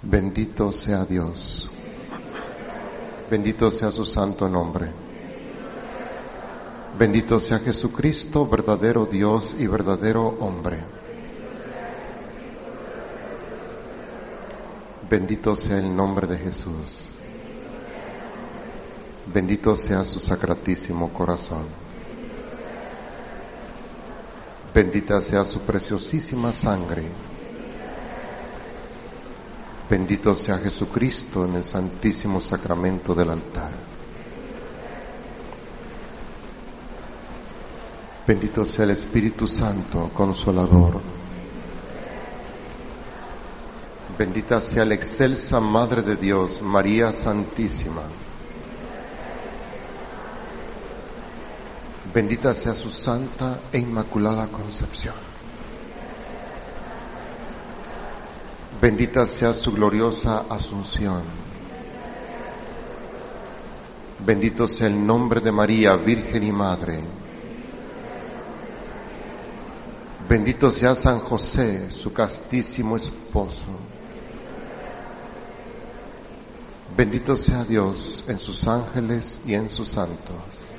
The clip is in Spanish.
Bendito sea Dios. Bendito sea su santo nombre. Bendito sea Jesucristo, verdadero Dios y verdadero hombre. Bendito sea el nombre de Jesús. Bendito sea su sacratísimo corazón. Bendita sea su preciosísima sangre. Bendito sea Jesucristo en el santísimo sacramento del altar. Bendito sea el Espíritu Santo, Consolador. Bendita sea la excelsa Madre de Dios, María Santísima. Bendita sea su santa e inmaculada concepción. Bendita sea su gloriosa asunción. Bendito sea el nombre de María, Virgen y Madre. Bendito sea San José, su castísimo esposo. Bendito sea Dios en sus ángeles y en sus santos.